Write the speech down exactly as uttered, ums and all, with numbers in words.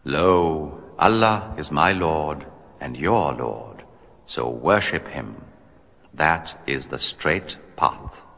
Lo, Allah is my Lord and your Lord, so worship Him. That is the straight path.